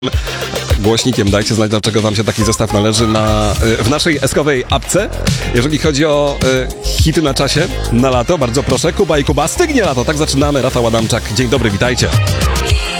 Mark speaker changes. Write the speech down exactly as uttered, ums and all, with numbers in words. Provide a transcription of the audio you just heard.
Speaker 1: głośnikiem. Dajcie znać, dlaczego wam się taki zestaw należy na, w naszej eskowej apce. Jeżeli chodzi o y, hity na czasie, na lato, bardzo proszę. Kuba i Kuba, stygnie lato. Tak zaczynamy. Rafał Adamczak. Dzień dobry, witajcie.